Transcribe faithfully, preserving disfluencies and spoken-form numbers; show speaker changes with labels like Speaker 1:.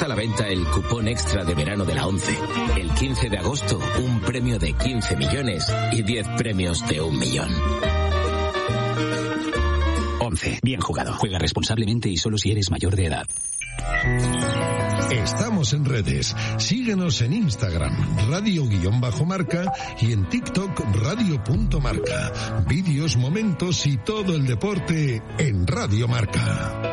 Speaker 1: está a la venta el cupón extra de verano de la ONCE. El quince de agosto, un premio de quince millones y diez premios de un millón.
Speaker 2: ONCE. Bien jugado. Juega responsablemente y solo si eres mayor de edad.
Speaker 3: Estamos en redes. Síguenos en Instagram, radio-marca, y en TikTok, radio.marca. Vídeos, momentos y todo el deporte en Radio Marca.